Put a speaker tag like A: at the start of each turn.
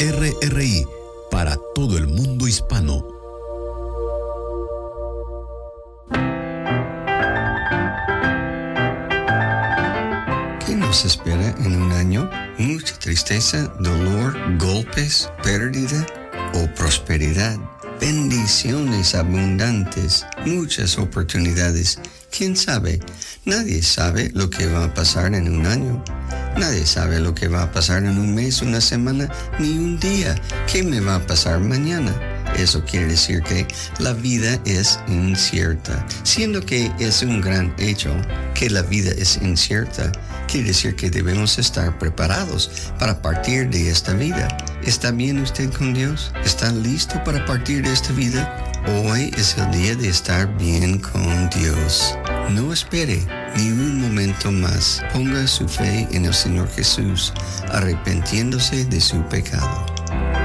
A: RRI para todo el mundo hispano.
B: ¿Qué nos espera en un año? Mucha tristeza, dolor, golpes, pérdida o prosperidad. Bendiciones abundantes, muchas oportunidades. ¿Quién sabe? Nadie sabe lo que va a pasar en un año. Nadie sabe lo que va a pasar en un mes, una semana, ni un día. ¿Qué me va a pasar mañana? Eso quiere decir que la vida es incierta. Siendo que es un gran hecho que la vida es incierta, quiere decir que debemos estar preparados para partir de esta vida. ¿Está bien usted con Dios? ¿Está listo para partir de esta vida? Hoy es el día de estar bien con Dios. No espere ni un momento más. Ponga su fe en el Señor Jesús, arrepintiéndose de su pecado.